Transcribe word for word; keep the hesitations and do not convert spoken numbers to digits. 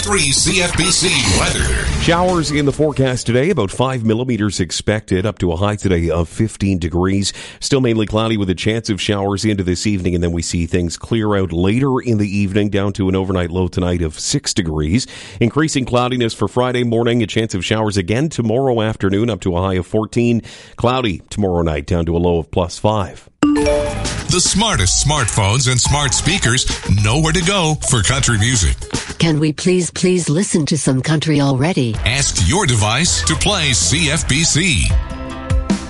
three C F B C weather. Showers in the forecast today, about five millimeters expected, up to a high today of fifteen degrees. Still mainly cloudy with a chance of showers into this evening, and then we see things clear out later in the evening, down to an overnight low tonight of six degrees. Increasing cloudiness for Friday morning, a chance of showers again tomorrow afternoon, up to a high of fourteen. Cloudy tomorrow night, down to a low of plus five. The smartest smartphones and smart speakers know where to go for country music. Can we please, please listen to some country already? Ask your device to play C F B C.